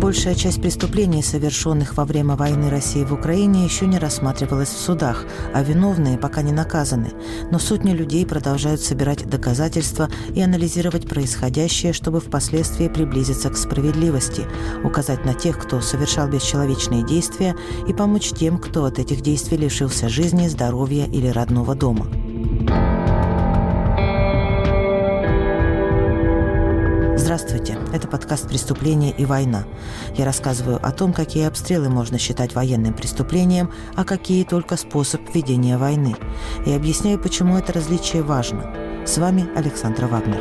Большая часть преступлений, совершенных во время войны России в Украине, еще не рассматривалась в судах, а виновные пока не наказаны. Но сотни людей продолжают собирать доказательства и анализировать происходящее, чтобы впоследствии приблизиться к справедливости, указать на тех, кто совершал бесчеловечные действия, и помочь тем, кто от этих действий лишился жизни, здоровья или родного дома. Здравствуйте, это подкаст «Преступление и война». Я рассказываю о том, какие обстрелы можно считать военным преступлением, а какие только способ ведения войны. И объясняю, почему это различие важно. С вами Александра Вагнер.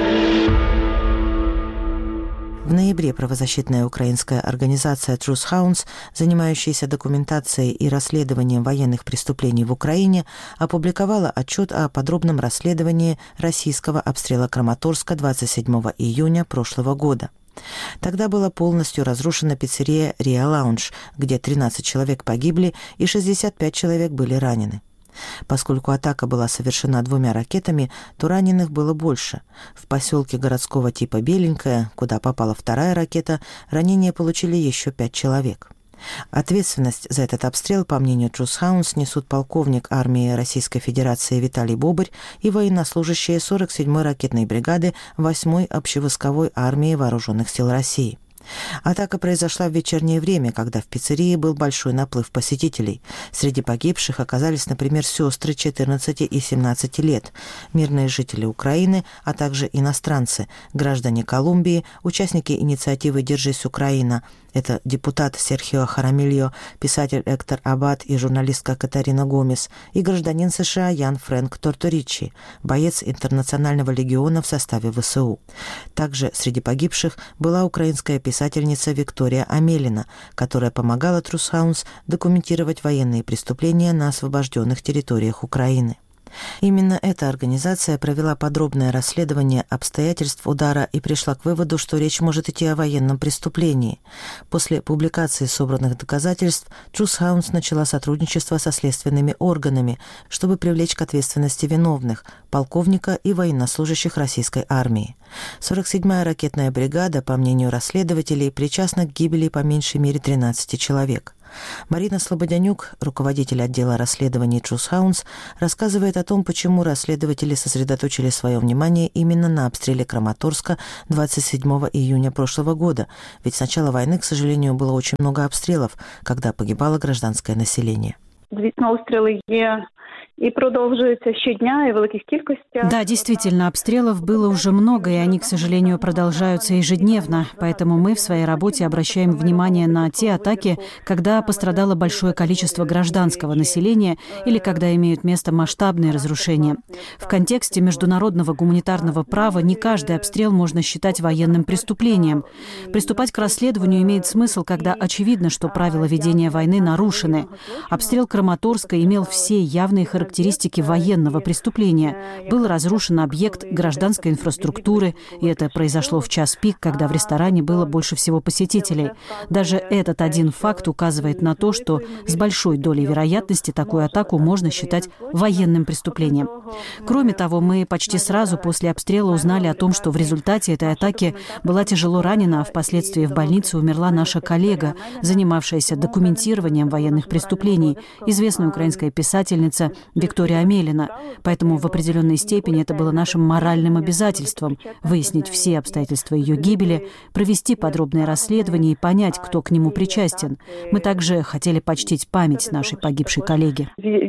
В ноябре правозащитная украинская организация Truth Hounds, занимающаяся документацией и расследованием военных преступлений в Украине, опубликовала отчет о подробном расследовании российского обстрела Краматорска 27 июня прошлого года. Тогда была полностью разрушена пиццерия «Риа Лаунж», где 13 человек погибли и 65 человек были ранены. Поскольку атака была совершена 2 ракетами, то раненых было больше. В поселке городского типа Беленькое, куда попала 2-я ракета, ранения получили еще 5 человек. Ответственность за этот обстрел, по мнению Truth Hounds, несут полковник армии Российской Федерации Виталий Бобырь и военнослужащие 47-й ракетной бригады 8-й общевойсковой армии Вооруженных сил России. Атака произошла в вечернее время, когда в пиццерии был большой наплыв посетителей. Среди погибших оказались, например, сестры 14 и 17 лет, мирные жители Украины, а также иностранцы, граждане Колумбии, участники инициативы «Держись, Украина». Это депутат Серхио Харамильо, писатель Эктор Аббат и журналистка Катарина Гомес, и гражданин США Ян Фрэнк Торторичи, боец Интернационального легиона в составе ВСУ. Также среди погибших была украинская писательница Виктория Амелина, которая помогала Truth Hounds документировать военные преступления на освобожденных территориях Украины. Именно эта организация провела подробное расследование обстоятельств удара и пришла к выводу, что речь может идти о военном преступлении. После публикации собранных доказательств Truth Hounds начала сотрудничество со следственными органами, чтобы привлечь к ответственности виновных, полковника и военнослужащих российской армии. 47-я ракетная бригада, по мнению расследователей, причастна к гибели по меньшей мере 13 человек. Марина Слободянюк, руководитель отдела расследований Truth Hounds, рассказывает о том, почему расследователи сосредоточили свое внимание именно на обстреле Краматорска 27 июня прошлого года. Ведь с начала войны, к сожалению, было очень много обстрелов, когда погибало гражданское население. Звісно, обстріли є и продолжаются щодня и в великих кількостях. Да, действительно, обстрелов было уже много, и они, к сожалению, продолжаются ежедневно. Поэтому мы в своей работе обращаем внимание на те атаки, когда пострадало большое количество гражданского населения или когда имеют место масштабные разрушения. В контексте международного гуманитарного права не каждый обстрел можно считать военным преступлением. Приступать к расследованию имеет смысл, когда очевидно, что правила ведения войны нарушены. Обстрел Краматорска имел все явные характеристики военного преступления. Был разрушен объект гражданской инфраструктуры, и это произошло в час пик, когда в ресторане было больше всего посетителей. Даже этот один факт указывает на то, что с большой долей вероятности такую атаку можно считать военным преступлением. Кроме того, мы почти сразу после обстрела узнали о том, что в результате этой атаки была тяжело ранена, а впоследствии в больнице умерла наша коллега, занимавшаяся документированием военных преступлений, известная украинская писательница Виктория Амелина. Поэтому в определенной степени это было нашим моральным обязательством – выяснить все обстоятельства ее гибели, провести подробное расследование и понять, кто к нему причастен. Мы также хотели почтить память нашей погибшей коллеги.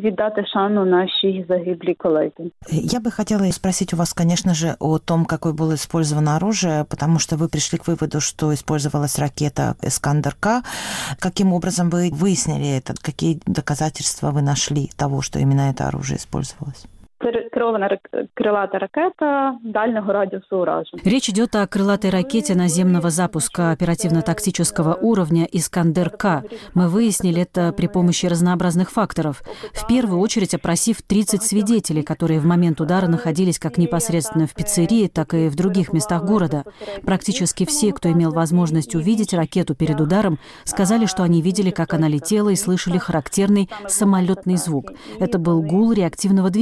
Я бы хотела спросить у вас, конечно же, о том, какое было использовано оружие, потому что вы пришли к выводу, что использовалась ракета «Искандер-К». Каким образом вы выяснили это? Какие доказательства вы нашли того, что именно это оружие использовалось? керована крилата ракета дальнего радиуса уражения. Речь идет о крылатой ракете наземного запуска оперативно-тактического уровня «Искандер-К». Мы выяснили это при помощи разнообразных факторов. В первую очередь опросив 30 свидетелей, которые в момент удара находились как непосредственно в пиццерии, так и в других местах города. Практически все, кто имел возможность увидеть ракету перед ударом, сказали, что они видели, как она летела, и слышали характерный самолетный звук. Это был гул реактивного двигателя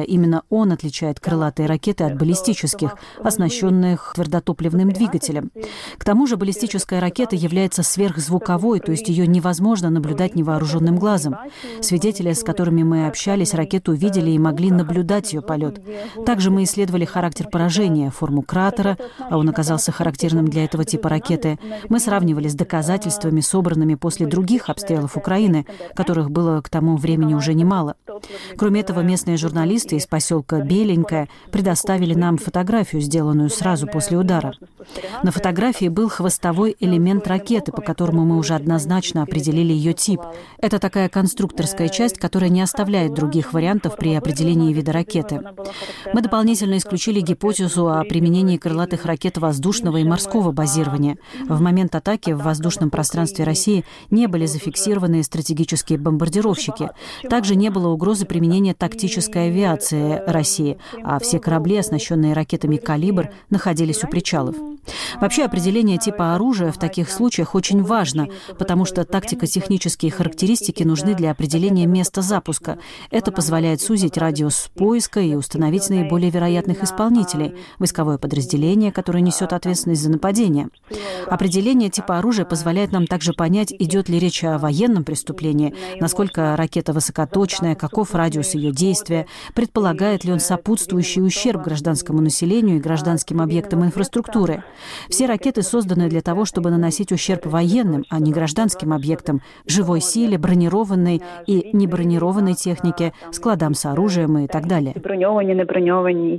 именно он отличает крылатые ракеты от баллистических, оснащенных твердотопливным двигателем. К тому же баллистическая ракета является сверхзвуковой, то есть ее невозможно наблюдать невооруженным глазом. Свидетели, с которыми мы общались, ракету видели и могли наблюдать ее полет. Также мы исследовали характер поражения, форму кратера, а он оказался характерным для этого типа ракеты. Мы сравнивали с доказательствами, собранными после других обстрелов Украины, которых было к тому времени уже немало. Кроме этого, местные журналисты из поселка Беленькое предоставили нам фотографию, сделанную сразу после удара. На фотографии был хвостовой элемент ракеты, по которому мы уже однозначно определили ее тип. Это такая конструкторская часть, которая не оставляет других вариантов при определении вида ракеты. Мы дополнительно исключили гипотезу о применении крылатых ракет воздушного и морского базирования. В момент атаки в воздушном пространстве России не были зафиксированы стратегические бомбардировщики. Также не было угрозы применения тактической авиации России, а все корабли, оснащенные ракетами «Калибр», находились у причалов. Вообще, определение типа оружия в таких случаях очень важно, потому что тактико-технические характеристики нужны для определения места запуска. Это позволяет сузить радиус поиска и установить наиболее вероятных исполнителей, войсковое подразделение, которое несет ответственность за нападение. Определение типа оружия позволяет нам также понять, идет ли речь о военном преступлении, насколько ракета высокоточная, каков радиус ее действия, предполагает ли он сопутствующий ущерб гражданскому населению и гражданским объектам инфраструктуры. Все ракеты созданы для того, чтобы наносить ущерб военным, а не гражданским объектам, живой силе, бронированной и небронированной технике, складам с оружием и так далее. Броньовані, неброньовані,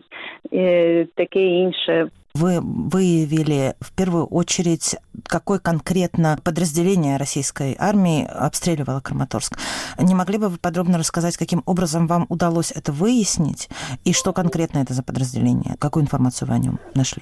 таке інше. Вы выявили в первую очередь, какое конкретно подразделение российской армии обстреливало Краматорск. Не могли бы вы подробно рассказать, каким образом вам удалось это выяснить и что конкретно это за подразделение? Какую информацию вы о нем нашли?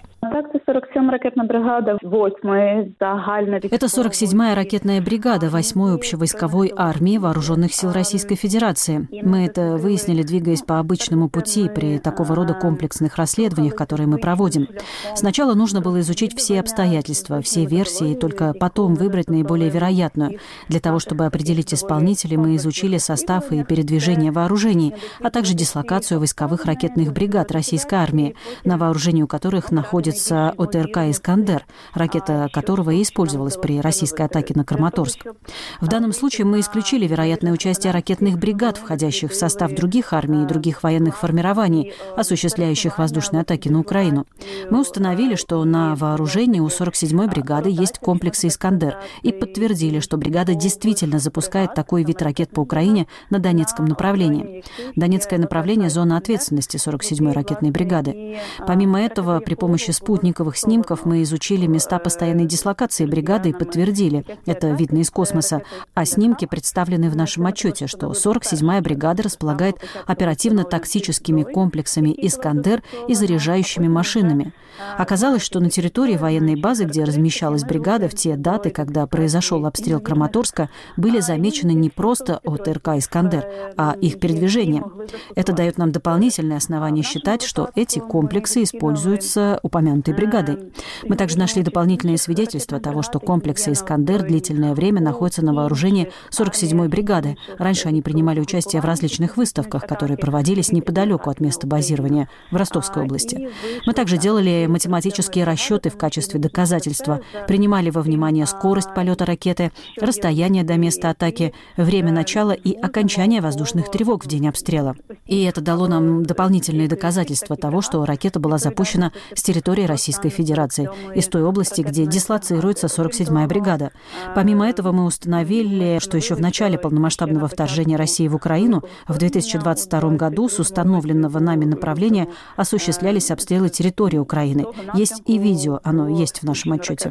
Это 47-я ракетная бригада 8-й общевойсковой армии Вооруженных сил Российской Федерации. Мы это выяснили, двигаясь по обычному пути при такого рода комплексных расследованиях, которые мы проводим. Сначала нужно было изучить все обстоятельства, все версии, и только потом выбрать наиболее вероятную. Для того, чтобы определить исполнителей, мы изучили состав и передвижение вооружений, а также дислокацию войсковых ракетных бригад российской армии, на вооружении у которых находится ОТРК «Искандер», ракета которого и использовалась при российской атаке на Краматорск. В данном случае мы исключили вероятное участие ракетных бригад, входящих в состав других армий и других военных формирований, осуществляющих воздушные атаки на Украину. Мы установили, что на вооружении у 47-й бригады есть комплексы «Искандер» и подтвердили, что бригада действительно запускает такой вид ракет по Украине на Донецком направлении. Донецкое направление – зона ответственности 47-й ракетной бригады. Помимо этого, при помощи спутниковых снимков мы изучили места постоянной дислокации бригады и подтвердили, это видно из космоса, а снимки представлены в нашем отчете, что 47-я бригада располагает оперативно-тактическими комплексами «Искандер» и заряжающими машинами. Оказалось, что на территории военной базы, где размещалась бригада, в те даты, когда произошел обстрел Краматорска, были замечены не просто ОТРК «Искандер», а их передвижение. Это дает нам дополнительное основание считать, что эти комплексы используются упомянутой бригадой. Мы также нашли дополнительные свидетельства того, что комплексы «Искандер» длительное время находятся на вооружении 47-й бригады. Раньше они принимали участие в различных выставках, которые проводились неподалеку от места базирования в Ростовской области. Мы также делали математические расчеты в качестве доказательства, принимали во внимание скорость полета ракеты, расстояние до места атаки, время начала и окончания воздушных тревог в день обстрела. И это дало нам дополнительные доказательства того, что ракета была запущена с территории Российской Федерации, из той области, где дислоцируется 47-я бригада. Помимо этого, мы установили, что еще в начале полномасштабного вторжения России в Украину в 2022 году с установленного нами направления осуществлялись обстрелы территории Украины. Есть и видео, оно есть в нашем отчете.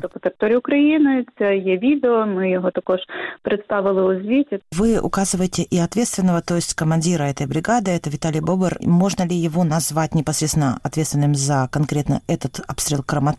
Вы указываете и ответственного, то есть командира этой бригады, это Виталий Бобр. Можно ли его назвать непосредственно ответственным за конкретно этот обстрел Краматорска?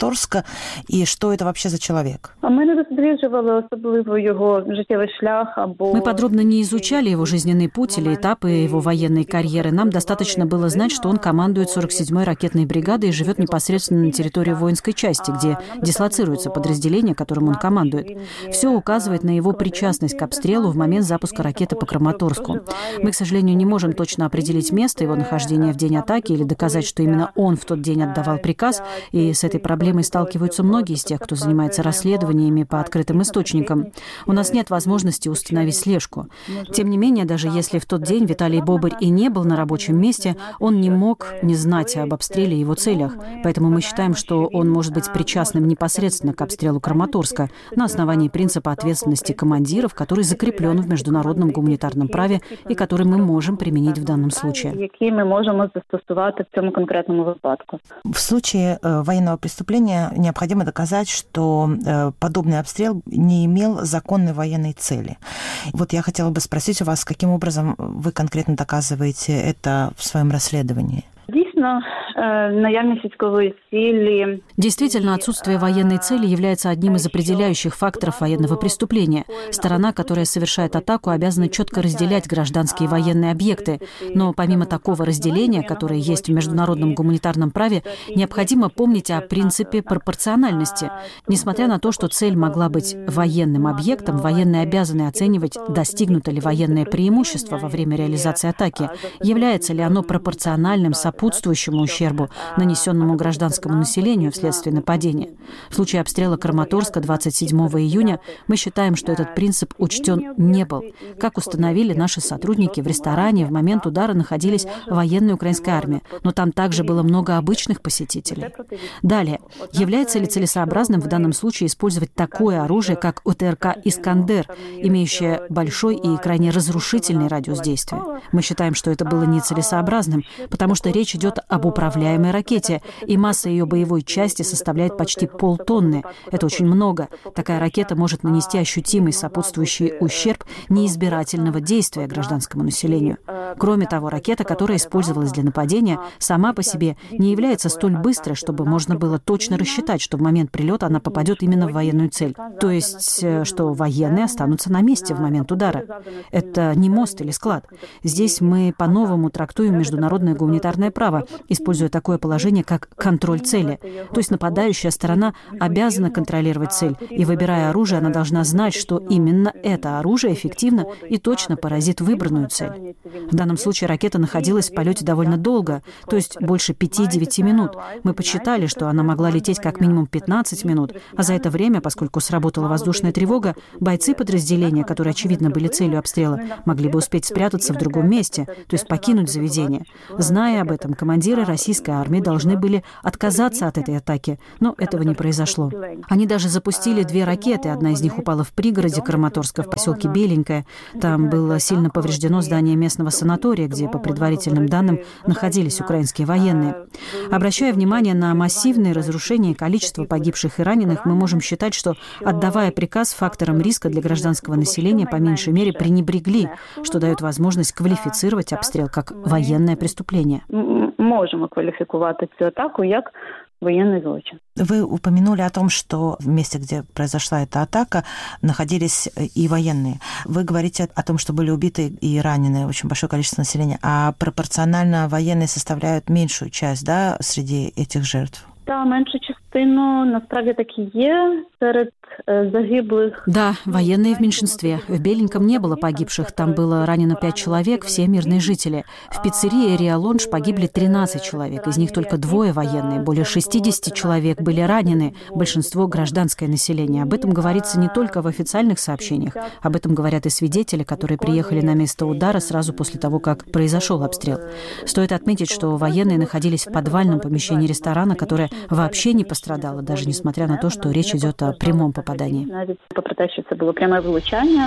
Краматорска, и что это вообще за человек? Ми не досліджували особливо його життєвий шлях або... Мы подробно не изучали его жизненный путь или этапы его военной карьеры. Нам достаточно было знать, что он командует 47-й ракетной бригадой и живет непосредственно на территории воинской части, где дислоцируется подразделение, которым он командует. Все указывает на его причастность к обстрелу в момент запуска ракеты по Краматорску. Мы, к сожалению, не можем точно определить место его нахождения в день атаки или доказать, что именно он в тот день отдавал приказ, и с этой проблемой сталкиваются многие из тех, кто занимается расследованиями по открытым источникам. У нас нет возможности установить слежку. Тем не менее, даже если в тот день Виталий Бобырь и не был на рабочем месте, он не мог не знать об обстреле и его целях. Поэтому мы считаем, что он может быть причастным непосредственно к обстрелу Краматорска на основании принципа ответственности командиров, который закреплен в международном гуманитарном праве и который мы можем применить в данном случае. Які ми можемо застосувати в цьому конкретному випадку. В случае военного преступления необходимо доказать, что подобный обстрел не имел законной военной цели. Вот я хотела бы спросить у вас, каким образом вы конкретно доказываете это в своем расследовании? Дійсно, наявність військової цілі. Действительно, отсутствие военной цели является одним из определяющих факторов военного преступления. Сторона, которая совершает атаку, обязана четко разделять гражданские и военные объекты. Но помимо такого разделения, которое есть в международном гуманитарном праве, необходимо помнить о принципе пропорциональности. Несмотря на то, что цель могла быть военным объектом, военные обязаны оценивать, достигнуто ли военное преимущество во время реализации атаки, является ли оно пропорциональным сопутствующему ущербу, нанесенному гражданскому населению вследствие нападения. В случае обстрела Краматорска 27 июня мы считаем, что этот принцип учтен не был. Как установили наши сотрудники, в ресторане в момент удара находились военные украинской армии, но там также было много обычных посетителей. Далее, является ли целесообразным в данном случае использовать такое оружие, как ОТРК «Искандер», имеющее большой и крайне разрушительный радиус действия? Мы считаем, что это было нецелесообразным, потому что речь идет об управляемой ракете, и масса ее боевой части составляет почти полтонны. Это очень много. Такая ракета может нанести ощутимый сопутствующий ущерб неизбирательного действия гражданскому населению. Кроме того, ракета, которая использовалась для нападения, сама по себе не является столь быстрой, чтобы можно было точно рассчитать, что в момент прилета она попадет именно в военную цель. То есть, что военные останутся на месте в момент удара. Это не мост или склад. Здесь мы по-новому трактуем международное гуманитарное право, используя такое положение, как контроль цели. То есть нападающая сторона обязана контролировать цель, и, выбирая оружие, она должна знать, что именно это оружие эффективно и точно поразит выбранную цель. В данном случае ракета находилась в полете довольно долго, то есть больше 5-9 минут. Мы подсчитали, что она могла лететь как минимум 15 минут, а за это время, поскольку сработала воздушная тревога, бойцы подразделения, которые, очевидно, были целью обстрела, могли бы успеть спрятаться в другом месте, то есть покинуть заведение. Зная об этом, командиры российской армии должны были отказаться от этой атаки, но этого не произошло. Они даже запустили 2 ракеты, одна из них упала в пригороде Краматорска, в поселке Беленькое. Там было сильно повреждено здание местного санатория, где, по предварительным данным, находились украинские военные. Обращая внимание на массивные разрушения и количество погибших и раненых, мы можем считать, что, отдавая приказ, фактором риска для гражданского населения по меньшей мере пренебрегли, что дает возможность квалифицировать обстрел как военное преступление. Можемо квалификовать эту атаку как военный злочин. Вы упомянули о том, что в месте, где произошла эта атака, находились и военные. Вы говорите о том, что были убиты и ранены очень большое количество населения, а пропорционально военные составляют меньшую часть, да, среди этих жертв? Да, меньшую частину насправді так и є серед загиблых. Да, военные в меньшинстве. В Беленьком не было погибших, там было ранено 5 человек, все мирные жители. В пиццерии «Риа Лонж» погибли 13 человек, из них только 2 военные, более 60 человек были ранены, большинство гражданское население. Об этом говорится не только в официальных сообщениях, об этом говорят и свидетели, которые приехали на место удара сразу после того, как произошел обстрел. Стоит отметить, что военные находились в подвальном помещении ресторана, которое вообще не пострадало, даже несмотря на то, что речь идет о прямом попадании. Навіть попри те, що це було пряме влучання.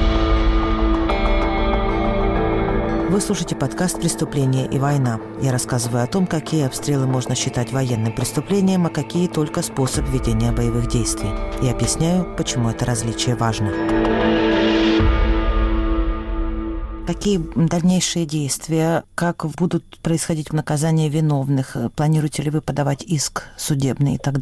Вы слушаете подкаст «Преступление и война». Я рассказываю о том, какие обстрелы можно считать военным преступлением, а какие только способ ведения боевых действий. И объясняю, почему это различие важно. Какие дальнейшие действия, как будут происходить наказания виновных? Планируете ли вы подавать иск судебный и так далее?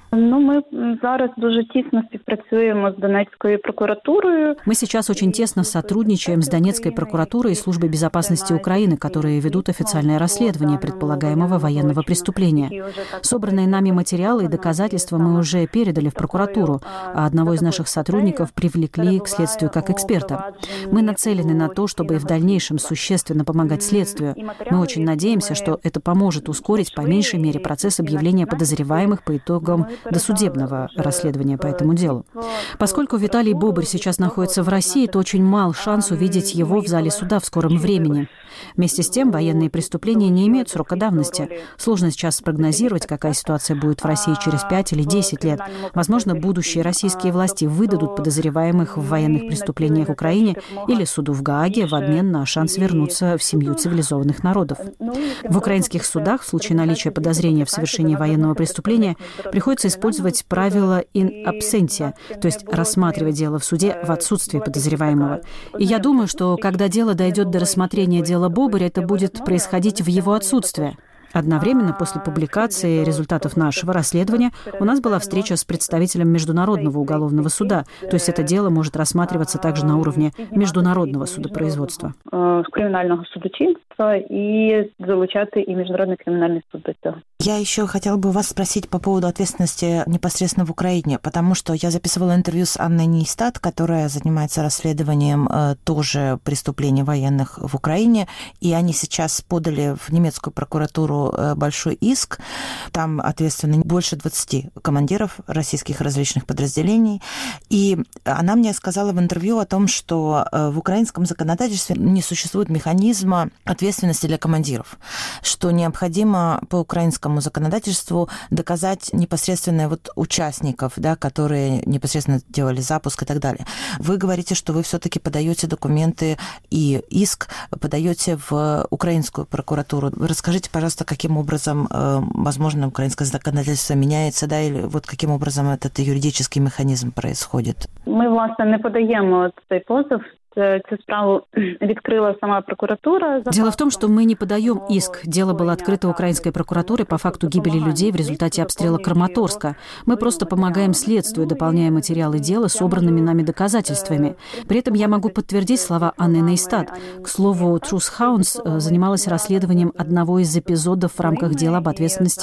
Ми зараз дуже тісно співпрацюємо з Донецькою прокуратурою. Мы сейчас очень тесно сотрудничаем с Донецкой прокуратурой и Службой безопасности Украины, которые ведут официальное расследование предполагаемого военного преступления. Собранные нами материалы и доказательства мы уже передали в прокуратуру, а одного из наших сотрудников привлекли к следствию как эксперта. Мы нацелены на то, чтобы и в дальнейшем существенно помогать следствию. Мы очень надеемся, что это поможет ускорить по меньшей мере процесс объявления подозреваемых по итогам досудебного расследования по этому делу. Поскольку Виталий Бобырь сейчас находится в России, то очень мал шанс увидеть его в зале суда в скором времени. Вместе с тем, военные преступления не имеют срока давности. Сложно сейчас спрогнозировать, какая ситуация будет в России через 5 или 10 лет. Возможно, будущие российские власти выдадут подозреваемых в военных преступлениях в Украине или суду в Гааге в обмен на шанс вернуться в семью цивилизованных народов. В украинских судах в случае наличия подозрения в совершении военного преступления приходится использовать правило in absentia, то есть рассматривать дело в суде в отсутствии подозреваемого. И я думаю, что когда дело дойдет до рассмотрения дела Бобыря, это будет происходить в его отсутствие. Одновременно после публикации результатов нашего расследования у нас была встреча с представителем Международного уголовного суда, то есть это дело может рассматриваться также на уровне международного судопроизводства. Криминального судочинства и залучати и Международный криминальный суд до цього. Я еще хотела бы вас спросить по поводу ответственности непосредственно в Украине, потому что я записывала интервью с Анной Нейстат, которая занимается расследованием тоже преступлений военных в Украине, и они сейчас подали в немецкую прокуратуру большой иск. Там ответственны больше 20 командиров российских различных подразделений. И она мне сказала в интервью о том, что в украинском законодательстве не существует механизма ответственности для командиров, что необходимо по украинскому законодательству доказать непосредственно участников, да, которые непосредственно делали запуск и так далее. Вы говорите, что вы все-таки подаете документы и иск подаете в украинскую прокуратуру. Расскажите, пожалуйста, каким образом, возможно, украинское законодательство меняется, да, или каким образом этот юридический механизм происходит? Мы, власне, не подаємо цей позов. Цю справу відкрила сама прокуратура. Дело в том, что мы не подаем иск. Дело было открыто украинской прокуратурой по факту гибели людей в результате обстрела Краматорска. Мы просто помогаем следствию, дополняя материалы дела собранными нами доказательствами. При этом я могу подтвердить слова Анны Нейстат. К слову, Truth Hounds занималась расследованием одного из эпизодов в рамках дела об ответственности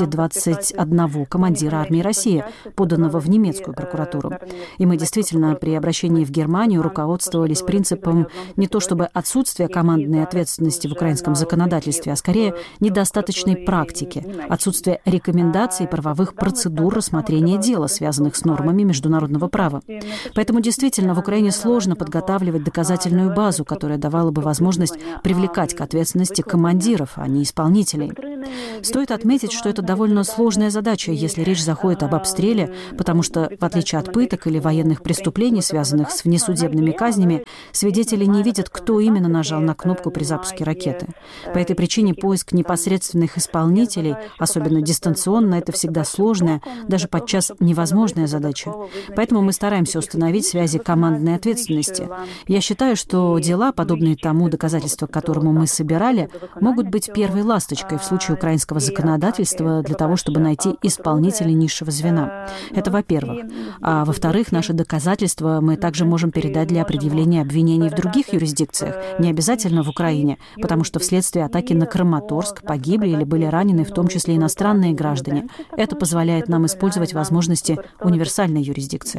21 командира армии России, поданного в немецкую прокуратуру. И мы действительно при обращении в Германию руководствовались принципом не то чтобы отсутствие командной ответственности в украинском законодательстве, а скорее недостаточной практики, отсутствие рекомендаций и правовых процедур рассмотрения дела, связанных с нормами международного права. Поэтому действительно в Украине сложно подготавливать доказательную базу, которая давала бы возможность привлекать к ответственности командиров, а не исполнителей. Стоит отметить, что это довольно сложная задача, если речь заходит об обстреле, потому что, в отличие от пыток или военных преступлений, связанных с внесудебными казнями, свидетели не видят, кто именно нажал на кнопку при запуске ракеты. По этой причине поиск непосредственных исполнителей, особенно дистанционно, это всегда сложная, даже подчас невозможная задача. Поэтому мы стараемся установить связи командной ответственности. Я считаю, что дела, подобные тому доказательству, к которому мы собирали, могут быть первой ласточкой в случае украинского законодательства для того, чтобы найти исполнителей низшего звена. Это во-первых. А во-вторых, наши доказательства мы также можем передать для предъявления обвинений в других юрисдикциях, не обязательно в Украине, потому что вследствие атаки на Краматорск погибли или были ранены в том числе иностранные граждане. Это позволяет нам использовать возможности универсальной юрисдикции.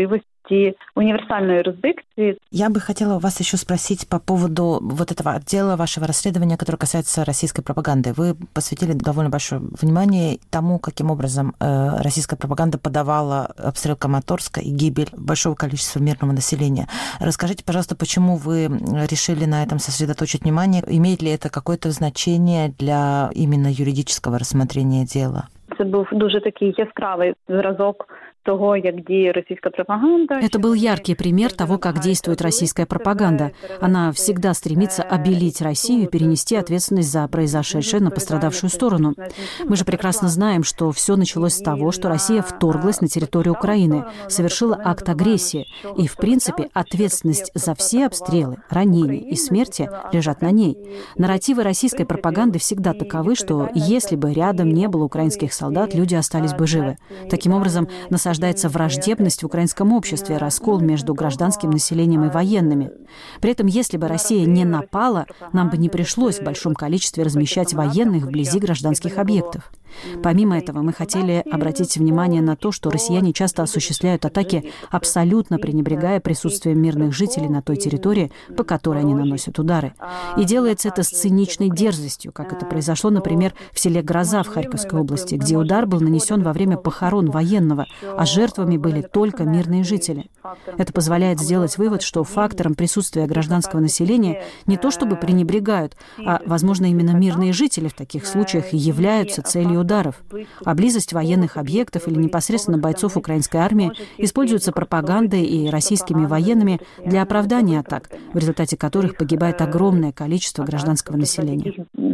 Универсальной юрисдикции. Я бы хотела вас еще спросить по поводу этого отдела вашего расследования, которое касается российской пропаганды. Вы посвятили довольно большое внимание тому, каким образом российская пропаганда подавала обстрел Краматорска и гибель большого количества мирного населения. Расскажите, пожалуйста, почему вы решили на этом сосредоточить внимание? Имеет ли это какое-то значение для именно юридического рассмотрения дела? Це був дуже такий яскравий зразок того, як діє російська пропаганда. Это был яркий пример того, как действует российская пропаганда. Она всегда стремится обелить Россию и перенести ответственность за произошедшее на пострадавшую сторону. Мы же прекрасно знаем, что все началось с того, что Россия вторглась на территорию Украины, совершила акт агрессии. И, в принципе, ответственность за все обстрелы, ранения и смерти лежат на ней. Нарративы российской пропаганды всегда таковы, что если бы рядом не было украинских солдат, солдат, люди остались бы живы. Таким образом, насаждается враждебность в украинском обществе, раскол между гражданским населением и военными. При этом, если бы Россия не напала, нам бы не пришлось в большом количестве размещать военных вблизи гражданских объектов. Помимо этого, мы хотели обратить внимание на то, что россияне часто осуществляют атаки, абсолютно пренебрегая присутствием мирных жителей на той территории, по которой они наносят удары. И делается это с циничной дерзостью, как это произошло, например, в селе Гроза в Харьковской области, где удар был нанесен во время похорон военного, а жертвами были только мирные жители. Это позволяет сделать вывод, что фактором присутствия гражданского населения не то чтобы пренебрегают, а, возможно, именно мирные жители в таких случаях и являются целью ударов. А близость военных объектов или непосредственно бойцов украинской армии используется пропагандой и российскими военными для оправдания атак, в результате которых погибает огромное количество гражданского населения.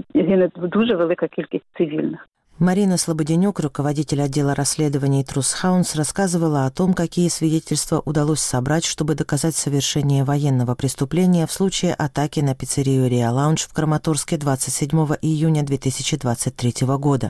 Марина Слободенюк, руководитель отдела расследований Truth Hounds, рассказывала о том, какие свидетельства удалось собрать, чтобы доказать совершение военного преступления в случае атаки на пиццерию Ria Lounge в Краматорске 27 июня 2023 года.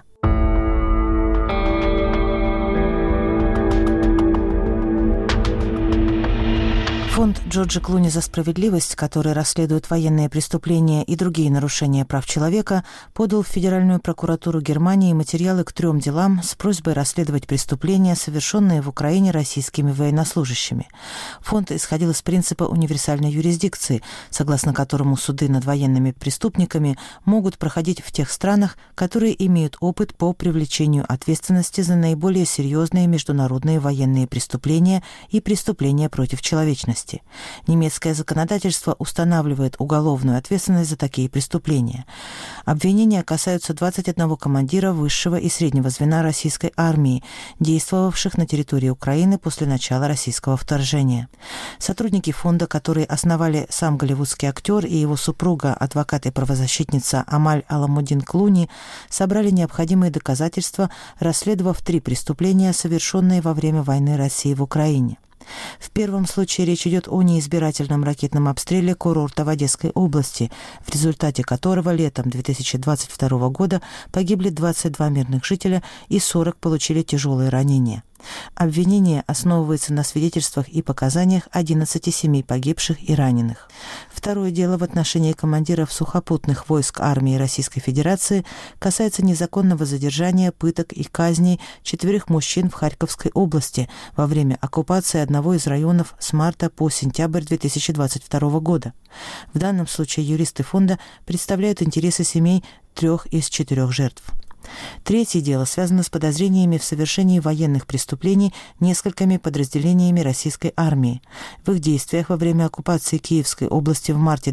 Фонд Джорджа Клуни за справедливость, который расследует военные преступления и другие нарушения прав человека, подал в Федеральную прокуратуру Германии материалы к 3 делам с просьбой расследовать преступления, совершенные в Украине российскими военнослужащими. Фонд исходил из принципа универсальной юрисдикции, согласно которому суды над военными преступниками могут проходить в тех странах, которые имеют опыт по привлечению ответственности за наиболее серьезные международные военные преступления и преступления против человечности. Немецкое законодательство устанавливает уголовную ответственность за такие преступления. Обвинения касаются 21 командира высшего и среднего звена российской армии, действовавших на территории Украины после начала российского вторжения. Сотрудники фонда, которые основали сам голливудский актер и его супруга, адвокат и правозащитница Амаль Аламудин Клуни, собрали необходимые доказательства, расследовав 3 преступления, совершенные во время войны России в Украине. В первом случае речь идет о неизбирательном ракетном обстреле курорта в Одесской области, в результате которого летом 2022 года погибли 22 мирных жителя и 40 получили тяжелые ранения. Обвинение основывается на свидетельствах и показаниях 11 семей погибших и раненых. Второе дело в отношении командиров сухопутных войск армии Российской Федерации касается незаконного задержания, пыток и казней 4 мужчин в Харьковской области во время оккупации одного из районов с марта по сентябрь 2022 года. В данном случае юристы фонда представляют интересы семей 3 из 4 жертв. Третье дело связано с подозрениями в совершении военных преступлений несколькими подразделениями российской армии. В их действиях во время оккупации Киевской области в марте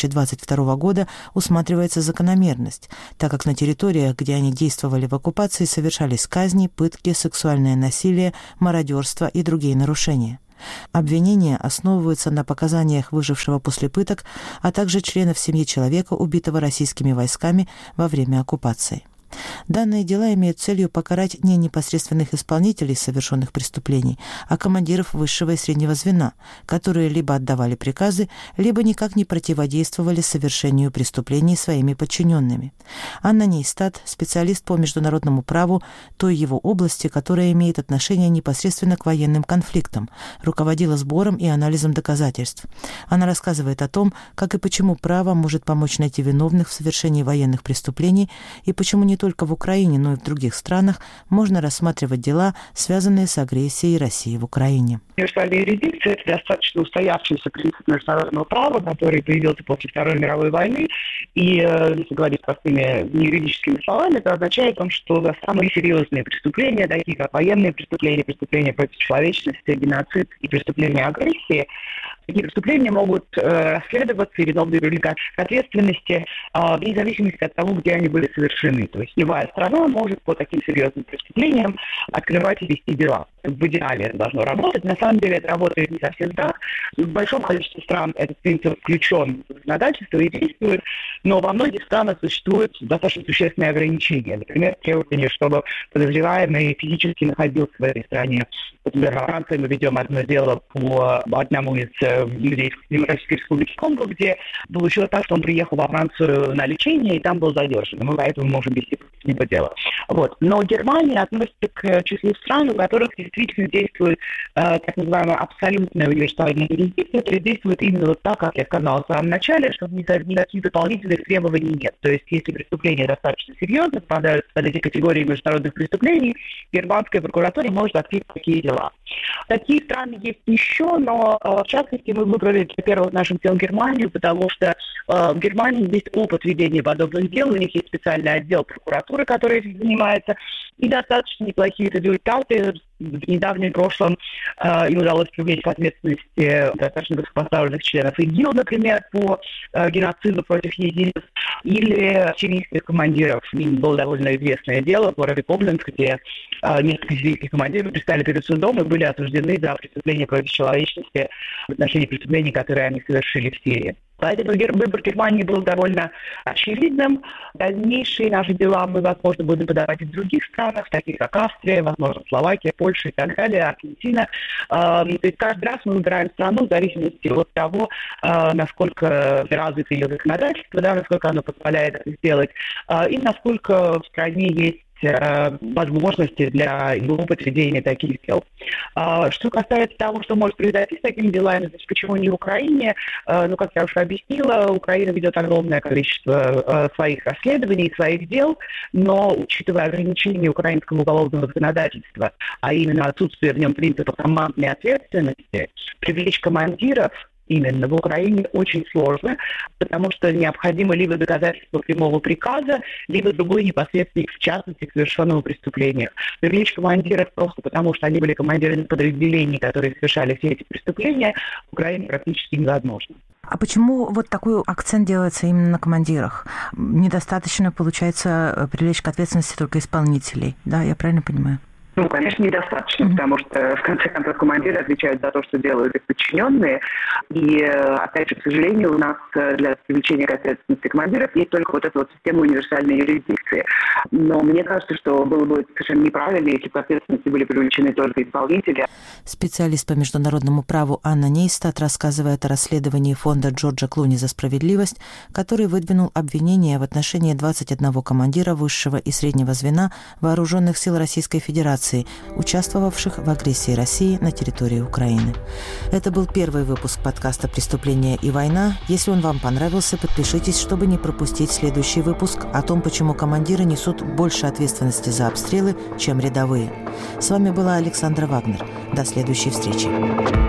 2022 года усматривается закономерность, так как на территориях, где они действовали в оккупации, совершались казни, пытки, сексуальное насилие, мародерство и другие нарушения. Обвинения основываются на показаниях выжившего после пыток, а также членов семьи человека, убитого российскими войсками во время оккупации. Данные дела имеют целью покарать не непосредственных исполнителей совершенных преступлений, а командиров высшего и среднего звена, которые либо отдавали приказы, либо никак не противодействовали совершению преступлений своими подчиненными. Анна Нейстат, специалист по международному праву той его области, которая имеет отношение непосредственно к военным конфликтам, руководила сбором и анализом доказательств. Она рассказывает о том, как и почему право может помочь найти виновных в совершении военных преступлений и почему не только в Украине, но и в других странах можно рассматривать дела, связанные с агрессией России в Украине. Универсальная юрисдикция – это достаточно устоявшийся принцип международного права, который появился после Второй мировой войны. И, если говорить простыми юридическими словами, это означает, что за самые серьезные преступления, такие как военные преступления, преступления против человечности, геноцид и преступления агрессии, такие преступления могут расследоваться и виновные привлекать к ответственности вне зависимости от того, где они были совершены. То есть любая страна может по таким серьезным преступлениям открывать и вести дела. В идеале это должно работать. На самом деле это работает не совсем так. В большом количестве стран этот принцип включен в законодательство и действует. но во многих странах существуют достаточно существенные ограничения. Например, требование, чтобы подозреваемый физически находился в этой стране. Например, во Франции мы ведем одно дело по одному из людей из Демократической Республики Конго, где получилось так, что он приехал во Францию на лечение и там был задержан. Мы поэтому можем вести против него дело. Вот. Но Германия относится к числу стран, у которых действительно действует так называемая абсолютная универсальная юрисдикция, то есть действует именно вот так, как я сказала в самом начале, что никаких дополнительных требований нет. То есть если преступления достаточно серьезно попадают под эти категории международных преступлений, германская прокуратура может открыть такие дела. Такие страны есть еще, но в частности мы выбрали для первого нашим делом Германию, потому что в Германии есть опыт ведения подобных дел, у них есть специальный отдел прокуратуры, который этим занимается, и достаточно неплохие результаты. В недавнем прошлом им удалось привлечь к ответственности достаточно высокопоставленных членов ИГИЛ, например, по геноциду против езидов, или сирийских командиров. Им было довольно известное дело в городе Кобленц, где несколько сирийских командиров предстали перед судом и были осуждены за преступления против человечности в отношении преступлений, которые они совершили в Сирии. Поэтому выбор Германии был довольно очевидным. Дальнейшие наши дела мы, возможно, будем подавать и в других странах, таких как Австрия, возможно, Словакия, Польша и так далее, Аргентина. То есть каждый раз мы выбираем страну в зависимости от того, насколько развито ее законодательство, да, насколько оно позволяет это сделать, и насколько в стране есть возможности для группы ведения таких дел. Что касается того, что может произойти с такими делами, значит, почему не в Украине, как я уже объяснила, Украина ведет огромное количество своих расследований, своих дел, но, учитывая ограничения украинского уголовного законодательства, а именно отсутствие в нем принципа командной ответственности, привлечь командиров именно в Украине очень сложно, потому что необходимо либо доказательство прямого приказа, либо другой непосредственник в частности к совершенному преступлению. Привлечь командиров просто потому, что они были командирами подразделений, которые совершали все эти преступления, в Украине практически невозможно. А почему вот такой акцент делается именно на командирах? Недостаточно, получается, привлечь к ответственности только исполнителей, да, я правильно понимаю? Конечно, недостаточно, потому что, в конце концов, командиры отвечают за то, что делают их подчиненные. И, опять же, к сожалению, у нас для привлечения к ответственности командиров есть только вот эта вот система универсальной юрисдикции. Но мне кажется, что было бы совершенно неправильно, если бы к ответственности были привлечены только исполнители. Специалист по международному праву Анна Нейстат рассказывает о расследовании фонда Джорджа Клуни за справедливость, который выдвинул обвинения в отношении 21 командира высшего и среднего звена Вооруженных сил Российской Федерации, участвовавших в агрессии России на территории Украины. Это был первый выпуск подкаста «Преступления и война». Если он вам понравился, подпишитесь, чтобы не пропустить следующий выпуск о том, почему командиры несут больше ответственности за обстрелы, чем рядовые. С вами была Александра Вагнер. До следующей встречи.